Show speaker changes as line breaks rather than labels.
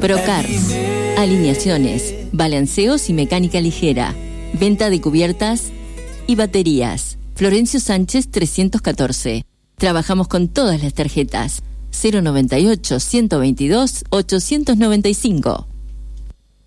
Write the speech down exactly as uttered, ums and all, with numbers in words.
Procars, alineaciones, balanceos y mecánica ligera, venta de cubiertas y baterías. Florencio Sánchez trescientos catorce. Trabajamos con todas las tarjetas. cero noventa y ocho, ciento veintidós, ochocientos noventa y cinco.